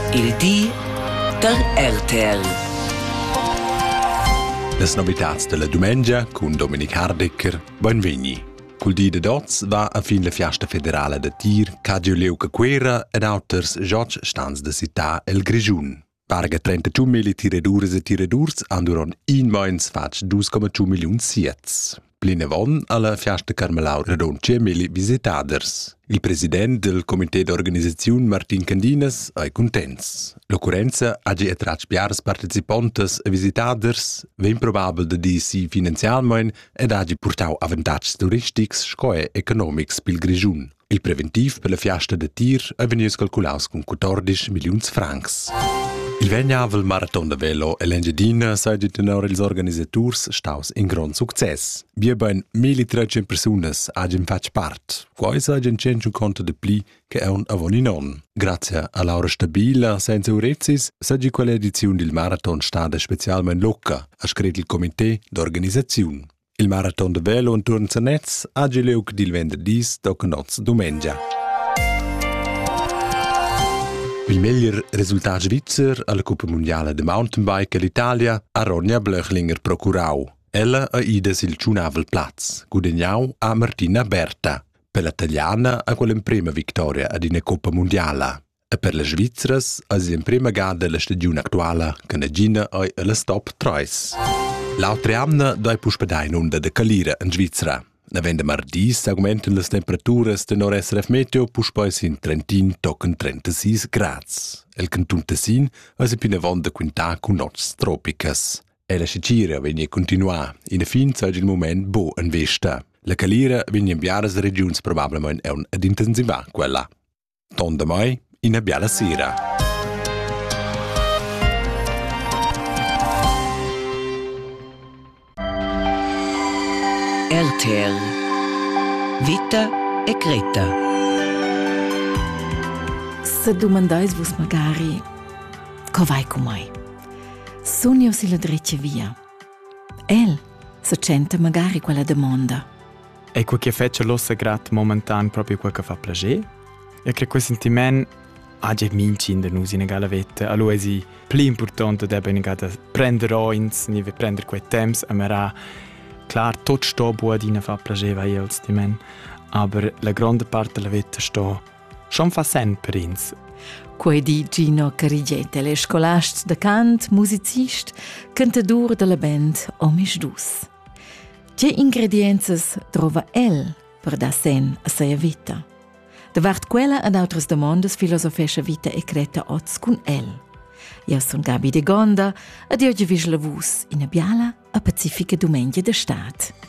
Il di der RTL. Las novitats della dumengia con Dominic Hardecker, benvegni. Col di de dots va a fin la fiasta federale de tir Cagio Leuca Quera ed auters George Stanz de Città El Grigiun. Parga 32 mili tiradures e tiradurs han durant in moins fatg 2,2 miliun siets. Plinevon alla fiasta Carmelau redon 10 mili visitaders. Il president del comité d'organisazione Martin Candinas è contents. L'occurrenza ha già attratto piars partecipantes e visitaders, ben probabel de di si finanzialmein ed ha già portau avantags turistics scoe economics pil Grigiun. Il preventiv per la fiasta de tir è venius calculaus con 14 milions francs. Il vegnavel Marathon de Velo e l'Engiadina seigit tenor ils organisaturs staus in grand success. Bia ben 1300 personas hagin fatg part. Quai seigin 100 conto de pli che è un avoninon. Grazie a l'aura stabila senza urezis, seigi quell'edizione del Marathon stada specialmente locca, ha scritto il comité d'organisazione. Il Marathon de Velo in Turnzanetz hagi leuc dil venderdis doca noz domengia. Il miglior risultato svizzer alla Coppa Mondiale de Mountainbike all'Italia a Ronja Blöchlinger procurau. Ella ha ides il ciunavel plaz, guadagnau a Martina Berta. Per l'italiana a quella prima vittoria ad una Coppa Mondiale. E per le svizzeres a si in prima gada la stagione attuale che Gina è alla top 3. L'altre anni dai puspedai in onda de calire in Svizzera. Avendo mardis augmentan le temperaturas de nord-SRF Meteo puspois in Trentin tocan 36 grads. El cantun Tessin è si pinavon de quintà con nots tropicas. E la scigira vegna continuar, in fin c'è il moment bo in vesta. La calira vegna in biaras regions probabilmente è un ad intensiva quella. Tonda mai in a biala sera. RTL. Vita e Creta. Se domandais vos magari co vai con mai. Sogno si la drecce via. El se centa magari quella domanda. E quel che fece lo segrat momentan proprio quel che fa piacere. E che quel sentimento ha già minci in noi in egala vita. Allora è più importante debba negare prendere oins, neve prendere quei temps e mera. Klar, tot sto buadina fa piacere io als di men, aber la grande parte della vita sto schon fa sen per ins. Quei di Gino Carigete, le scolast de cant, musicist, cantador della band Omisch Dus. Che ingrediences trova el per da sen a seia vita? Davart quella ad altres demandas filosofescha vita e creta oz con el. Io son Gabi de Gonda ed io givis la vus in a biala a pacifica domenica de stat.